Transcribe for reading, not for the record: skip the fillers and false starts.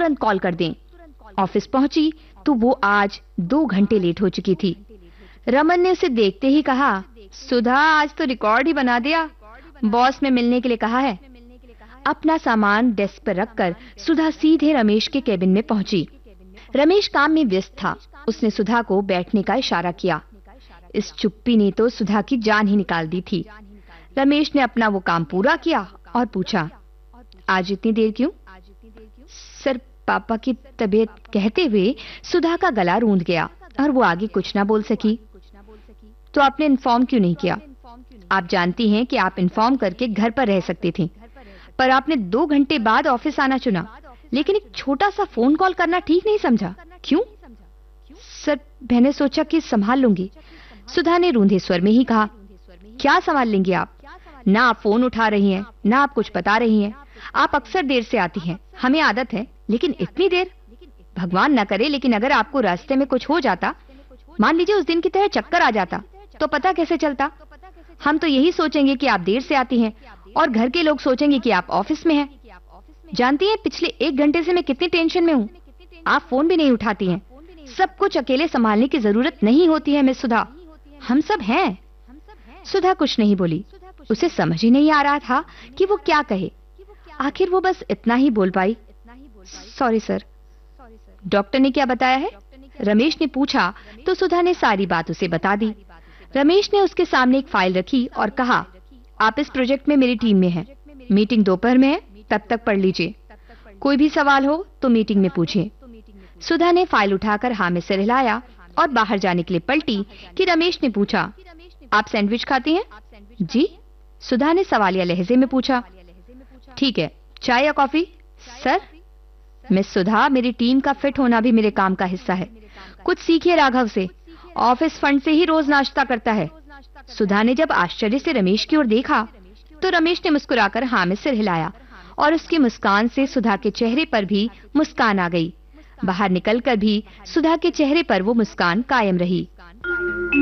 तुरंत कॉल कर दें। ऑफिस पहुंची तो वो आज 2 घंटे लेट हो चुकी थी। रमन ने उसे देखते ही कहा, सुधा आज तो रिकॉर्ड ही बना दिया, बॉस ने मिलने के लिए कहा है। अपना सामान डेस्क पर रखकर सुधा सीधे रमेश के केबिन में पहुंची। रमेश काम में व्यस्त था। उसने सुधा को बैठने का इशारा किया। इस चुप्पी ने तो सुधा की जान ही निकाल दी थी। रमेश ने अपना वो काम पूरा किया और पूछा, आज इतनी देर क्यों? सर, पापा की तबीयत, कहते हुए सुधा का गला रूंध गया और वो आगे कुछ ना बोल सकी। तो आपने इन्फॉर्म क्यों नहीं किया? आप जानती हैं कि आप इन्फॉर्म करके घर पर रह सकती थी, पर आपने 2 घंटे बाद ऑफिस आना चुना, लेकिन एक छोटा सा फोन कॉल करना ठीक नहीं समझा, क्यों? सर, मैंने सोचा कि संभाल लूंगी, सुधा ने रूंधे स्वर में ही कहा। क्या संभाल लेंगी आप? ना आप फोन उठा रही हैं, ना आप कुछ बता रही हैं। आप अक्सर देर से आती हैं, हमें आदत है, लेकिन इतनी देर? भगवान ना करे, लेकिन अगर आपको रास्ते में कुछ हो जाता, मान लीजिए उस दिन की तरह चक्कर आ जाता, तो पता कैसे चलता? हम तो यही सोचेंगे कि आप देर से आती हैं और घर के लोग सोचेंगे कि आप ऑफिस में हैं। जानती हैं पिछले 1 घंटे से मैं कितनी टेंशन में हूँ। आप फोन भी नहीं उठाती हैं। सब कुछ अकेले संभालने की जरूरत नहीं होती है मिस सुधा, हम सब हैं। सुधा कुछ नहीं बोली। उसे समझ ही नहीं आ रहा था कि वो क्या कहे। आखिर वो बस इतना ही बोल पाई, सॉरी सर। डॉक्टर ने क्या बताया है? रमेश ने पूछा तो सुधा ने सारी बात उसे बता दी। रमेश ने उसके सामने एक फाइल रखी और कहा, आप इस प्रोजेक्ट में मेरी टीम में हैं। मीटिंग दोपहर में है, तब तक पढ़ लीजिए। कोई भी सवाल हो तो मीटिंग में पूछिए। सुधा ने फाइल उठाकर हाँ में सिर हिलाया और बाहर जाने के लिए पलटी कि रमेश ने पूछा, आप सैंडविच खाती हैं? जी, सुधा ने सवालिया लहजे में पूछा। ठीक है, चाय या कॉफी? सर। मिस सुधा, मेरी टीम का फिट होना भी मेरे काम का हिस्सा है। कुछ सीखिए राघव से, ऑफिस फंड से ही रोज नाश्ता करता है। सुधा ने जब आश्चर्य से रमेश की ओर देखा तो रमेश ने मुस्कुराकर हाँ में सिर हिलाया और उसकी मुस्कान से सुधा के चेहरे पर भी मुस्कान आ गई। बाहर निकलकर भी सुधा के चेहरे पर वो मुस्कान कायम रही।